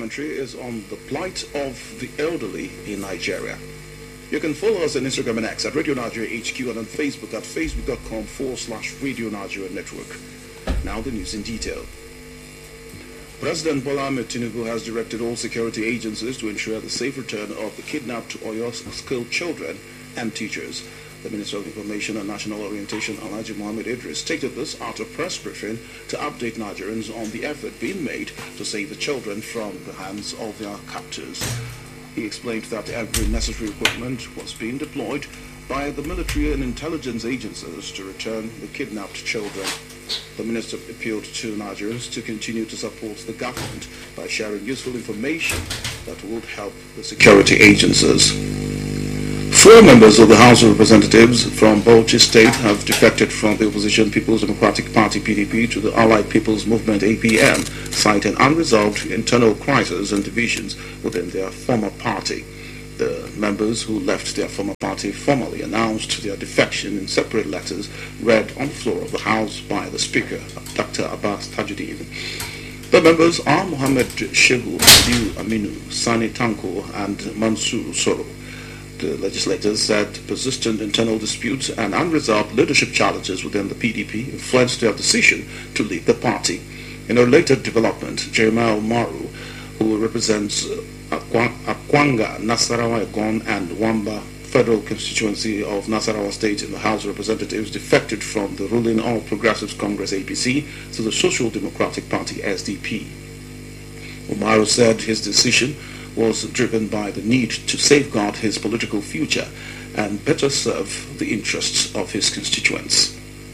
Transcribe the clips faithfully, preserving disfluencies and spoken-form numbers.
commentary is on the plight of the elderly in Nigeria. You can follow us on Instagram and X at Radio Nigeria H Q and on Facebook at facebook.com forward slash Radio Nigeria Network. Now the news in detail. President Bola Ahmed Tinubu has directed all security agencies to ensure the safe return of the kidnapped Oyo school children and teachers. The Minister of Information and National Orientation, Alhaji Mohammed Idris, stated this at a press briefing to update Nigerians on the effort being made to save the children from the hands of their captors. He explained that every necessary equipment was being deployed by the military and intelligence agencies to return the kidnapped children. The minister appealed to Nigerians to continue to support the government by sharing useful information that would help the security agencies. Four members of the House of Representatives from Bauchi State have defected from the opposition People's Democratic Party P D P to the Allied People's Movement A P M, citing unresolved internal crises and divisions within their former party. The members who left their former party formally announced their defection in separate letters read on the floor of the House by the Speaker, Doctor Abbas Tajuddin. The members are Mohammed Shehu, Liu Aminu, Sani Tanko, and Mansour Soro. The legislators said persistent internal disputes and unresolved leadership challenges within the P D P influenced their decision to leave the party. In a related development, Jeremiah Umaru, who represents Akwanga, Nasarawa Egon, and Wamba Federal Constituency of Nasarawa State in the House of Representatives, defected from the ruling All Progressives Congress A P C to the Social Democratic Party S D P. Umaru said his decision was driven by the need to safeguard his political future and better serve the interests of his constituents.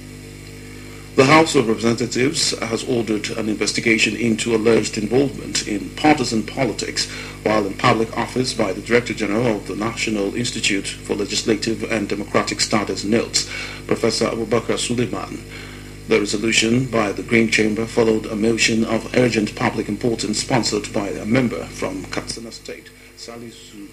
The House of Representatives has ordered an investigation into alleged involvement in partisan politics while in public office by the Director General of the National Institute for Legislative and Democratic Studies, NILS, Professor Abubakar Suleiman. The resolution by the Green Chamber followed a motion of urgent public importance sponsored by a member from Katsina State, Salisu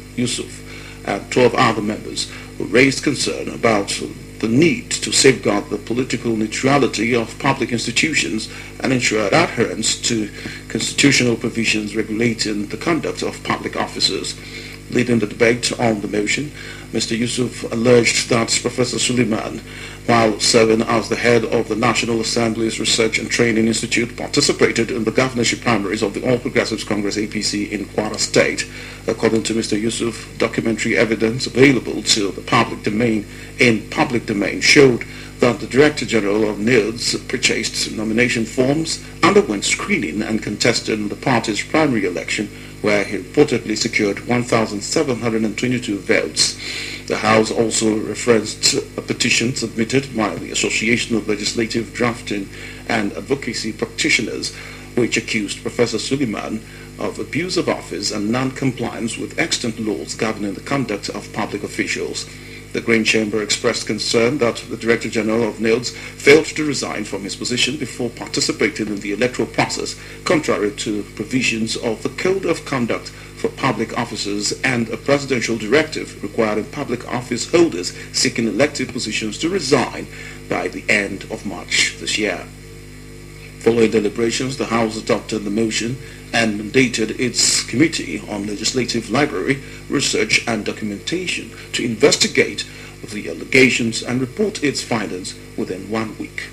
Yusuf, and twelve other members who raised concern about the need to safeguard the political neutrality of public institutions and ensure adherence to constitutional provisions regulating the conduct of public officers. Leading the debate on the motion, Mister Yusuf alleged that Professor Suleiman, while serving as the head of the National Assembly's Research and Training Institute, participated in the governorship primaries of the All Progressives Congress A P C in Kwara State. According to Mister Yusuf, documentary evidence available to the public domain in public domain showed that the Director General of NILS purchased nomination forms, underwent screening, and contested in the party's primary election, where he reportedly secured one thousand seven hundred twenty-two votes. The House also referenced a petition submitted by the Association of Legislative Drafting and Advocacy Practitioners, which accused Professor Suleiman of abuse of office and non-compliance with extant laws governing the conduct of public officials. The Green Chamber expressed concern that the Director General of NILS failed to resign from his position before participating in the electoral process, contrary to provisions of the Code of Conduct for Public Officers and a presidential directive requiring public office holders seeking elected positions to resign by the end of March this year. Following deliberations, the House adopted the motion and mandated its Committee on Legislative Library, Research and Documentation to investigate the allegations and report its findings within one week.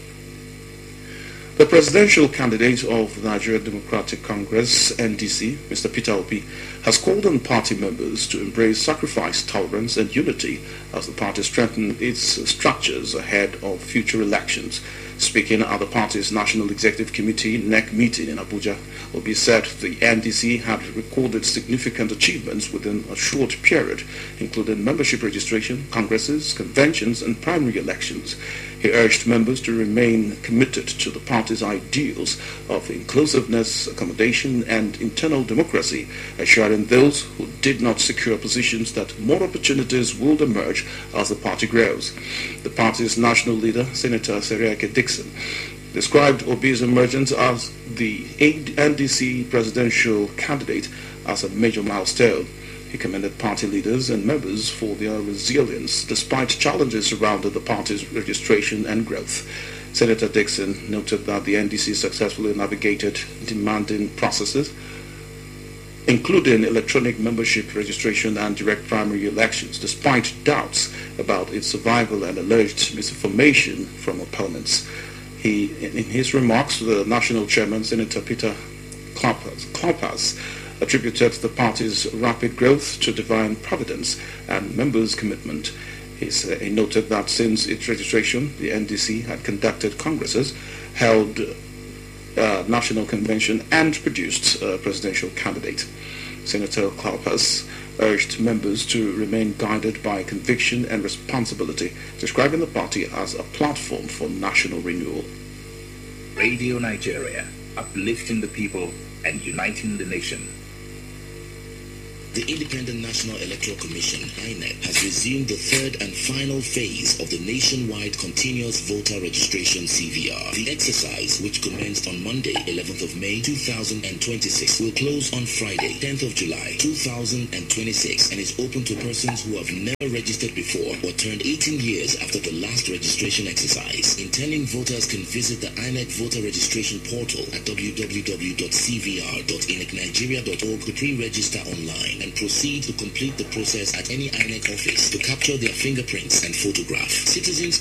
The presidential candidate of the Nigeria Democratic Congress, N D C, Mister Peter Obi, has called on party members to embrace sacrifice, tolerance and unity as the party strengthens its structures ahead of future elections. Speaking at the party's National Executive Committee N E C meeting in Abuja, Obi said the N D C had recorded significant achievements within a short period, including membership registration, congresses, conventions, and primary elections. He urged members to remain committed to the party's ideals of inclusiveness, accommodation, and internal democracy, assuring those who did not secure positions that more opportunities will emerge as the party grows. The party's national leader, Senator Seriake Dixon, described Obi's emergence as the N D C presidential candidate as a major milestone. He commended party leaders and members for their resilience despite challenges surrounding the party's registration and growth. Senator Dixon noted that the N D C successfully navigated demanding processes including electronic membership registration and direct primary elections, despite doubts about its survival and alleged misinformation from opponents. He, in his remarks, the national chairman, Senator Peter Klopas, attributed the party's rapid growth to divine providence and members' commitment. He, he noted that since its registration, the N D C had conducted congresses, held uh, national convention, and produced a presidential candidate. Senator Klopas urged members to remain guided by conviction and responsibility, describing the party as a platform for national renewal. Radio Nigeria, uplifting the people and uniting the nation. The Independent National Electoral Commission, I N E C, has resumed the third and final phase of the nationwide Continuous Voter Registration C V R. The exercise, which commenced on Monday, eleventh of May two thousand twenty-six, will close on Friday, tenth of July two thousand twenty-six, and is open to persons who have never registered before or turned eighteen years after the last registration exercise. Intending voters can visit the I N E C voter registration portal at w w w dot c v r dot i n e c nigeria dot org to pre-register online and proceed to complete the process at any I N E C office to capture their fingerprints and photograph. Citizens